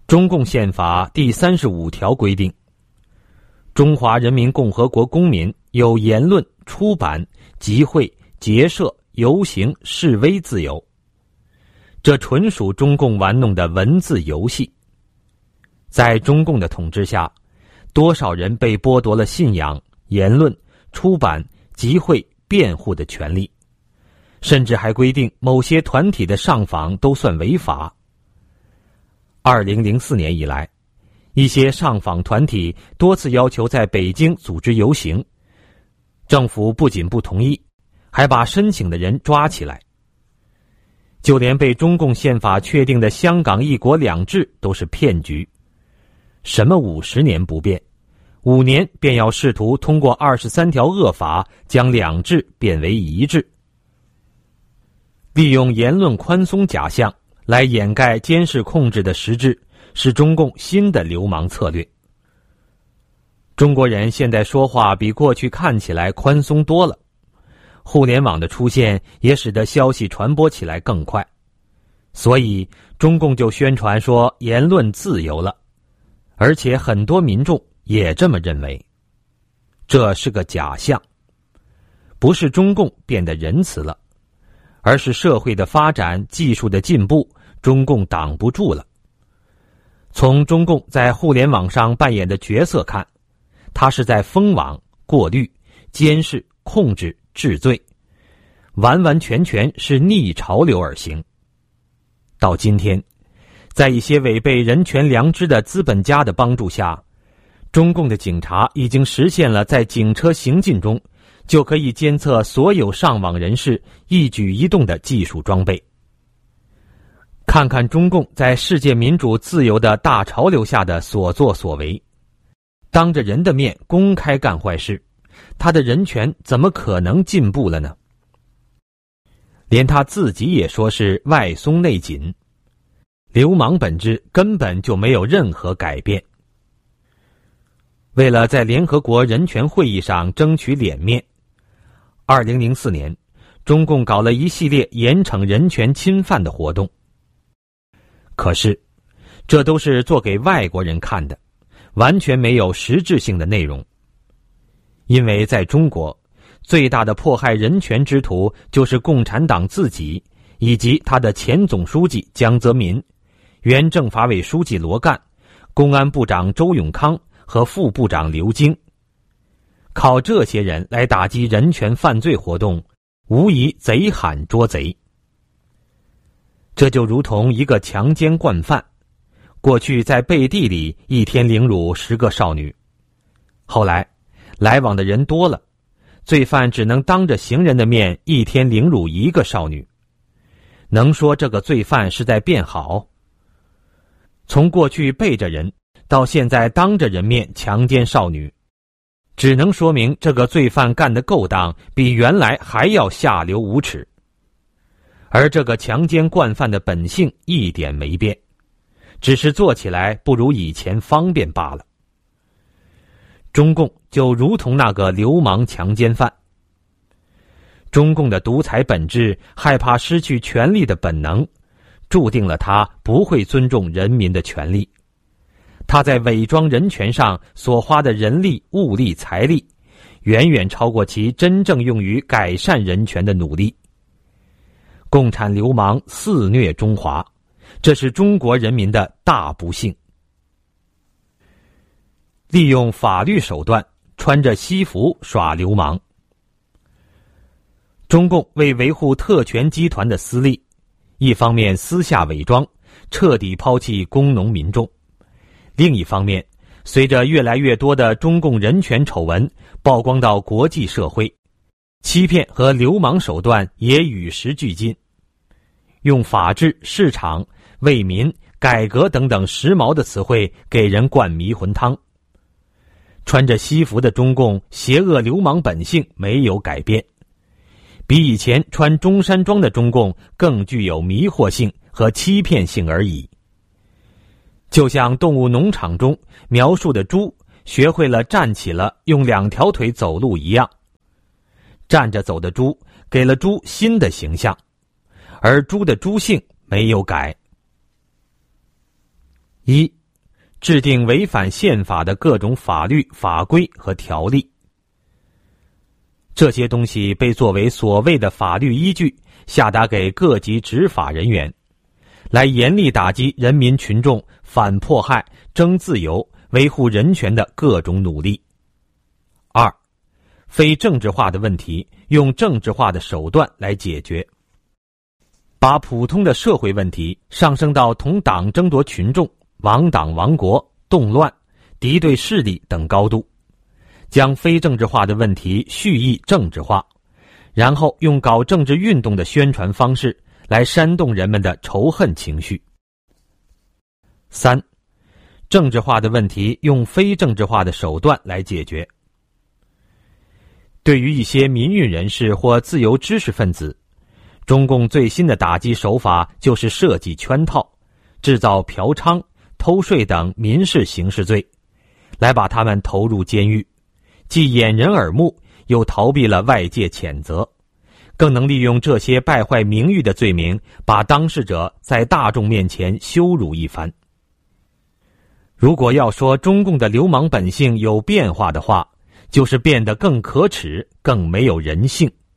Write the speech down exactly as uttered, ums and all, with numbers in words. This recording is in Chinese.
中共宪法第三十五条规定，中华人民共和国公民有言论、出版、集会、结社、游行、示威自由。这纯属中共玩弄的文字游戏。在中共的统治下，多少人被剥夺了信仰、言论、出版、集会、辩护的权利，甚至还规定某些团体的上访都算违法。二零零四年以来，一些上访团体多次要求在北京组织游行，政府不仅不同意，还把申请的人抓起来。就连被中共宪法确定的香港一国两制都是骗局。什么五十年不变，五年便要试图通过二十三条恶法将两制变为一制。利用言论宽松假象来掩盖监视控制的实质，是中共新的流氓策略。中国人现在说话比过去看起来宽松多了，互联网的出现也使得消息传播起来更快，所以中共就宣传说言论自由了，而且很多民众也这么认为。这是个假象，不是中共变得仁慈了，而是社会的发展、技术的进步，中共挡不住了。从中共在互联网上扮演的角色看，他是在封网、过滤、监视、控制、治罪，完完全全是逆潮流而行。到今天，在一些违背人权良知的资本家的帮助下，中共的警察已经实现了在警车行进中就可以监测所有上网人士一举一动的技术装备。看看中共在世界民主自由的大潮流下的所作所为，当着人的面公开干坏事，他的人权怎么可能进步了呢？连他自己也说是外松内紧，流氓本质根本就没有任何改变。为了在联合国人权会议上争取脸面，二零零四年，中共搞了一系列严惩人权侵犯的活动。可是，这都是做给外国人看的，完全没有实质性的内容。因为在中国，最大的迫害人权之徒就是共产党自己，以及他的前总书记江泽民、原政法委书记罗干、公安部长周永康和副部长刘京。靠这些人来打击人权犯罪活动，无疑贼喊捉贼。这就如同一个强奸惯犯，过去在背地里一天凌辱十个少女，后来来往的人多了，罪犯只能当着行人的面一天凌辱一个少女。能说这个罪犯是在变好？从过去背着人到现在当着人面强奸少女，只能说明这个罪犯干的勾当比原来还要下流无耻。而这个强奸惯犯的本性一点没变，只是做起来不如以前方便罢了。中共就如同那个流氓强奸犯。中共的独裁本质，害怕失去权力的本能，注定了他不会尊重人民的权利。他在伪装人权上所花的人力、物力、财力，远远超过其真正用于改善人权的努力。共产流氓肆虐中华，这是中国人民的大不幸。利用法律手段，穿着西服耍流氓。中共为维护特权集团的私利，一方面私下伪装，彻底抛弃工农民众；另一方面，随着越来越多的中共人权丑闻曝光到国际社会，欺骗和流氓手段也与时俱进，用法治、市场、为民、改革等等时髦的词汇给人灌迷魂汤。穿着西服的中共邪恶流氓本性没有改变，比以前穿中山装的中共更具有迷惑性和欺骗性而已。就像动物农场中描述的猪学会了站起了用两条腿走路一样，站着走的猪给了猪新的形象，而猪的猪性没有改。一、 制定违反宪法的各种法律法规和条例。这些东西被作为所谓的法律依据下达给各级执法人员，来严厉打击人民群众反迫害、争自由、维护人权的各种努力。二，非政治化的问题用政治化的手段来解决，把普通的社会问题上升到同党争夺群众、亡党亡国、动乱、敌对势力等高度，将非政治化的问题蓄意政治化，然后用搞政治运动的宣传方式来煽动人们的仇恨情绪。三，政治化的问题用非政治化的手段来解决。对于一些民运人士或自由知识分子，中共最新的打击手法就是设计圈套，制造嫖娼、偷税等民事刑事罪，来把他们投入监狱，既掩人耳目，又逃避了外界谴责，更能利用这些败坏名誉的罪名，把当事者在大众面前羞辱一番。如果要说中共的流氓本性有变化的话，就是变得更可耻，更没有人性。